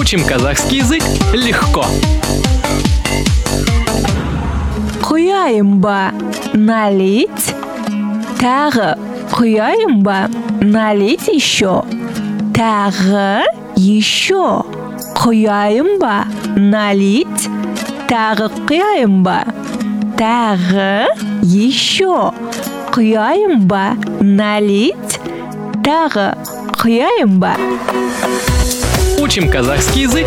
Учим казахский язык легко. Құяйын ба налить? Тағы құяйын ба налить еще? Тағы еще. Құяйын ба налить? Тағы құяйын ба? Тағы еще. Құяйын ба налить? Тағы құяйын ба? Учим казахский язык